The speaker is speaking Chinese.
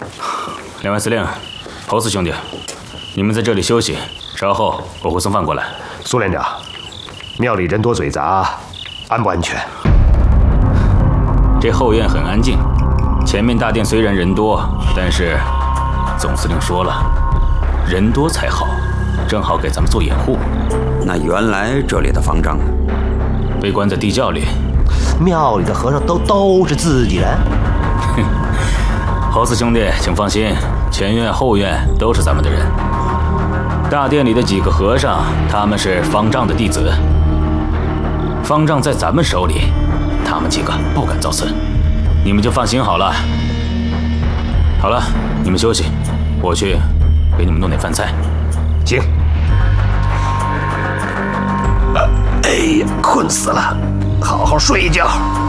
两位司令，侯四兄弟，你们在这里休息，稍后我会送饭过来。 苏连长，庙里人多嘴杂，安不安全？ 这后院很安静，前面大殿虽然人多，但是总司令说了，人多才好，正好给咱们做掩护。 那原来这里的方丈呢？ 被关在地窖里。 庙里的和尚都是自己人。 侯四兄弟，请放心，前院后院都是咱们的人。大殿里的几个和尚，他们是方丈的弟子。方丈在咱们手里，他们几个不敢造次，你们就放心好了。好了，你们休息，我去给你们弄点饭菜。 行。哎呀，困死了，好好睡一觉。